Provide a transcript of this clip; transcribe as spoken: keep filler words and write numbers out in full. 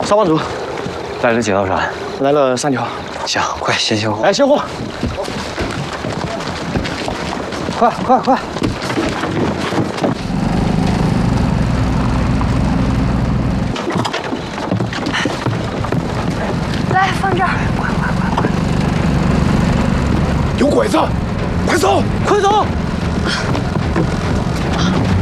消防组来了几条船？ 来了三条。 行，快先修护。 来修护，快快快！ 来，放这儿。快快快快！ 有鬼子，快走， 快走！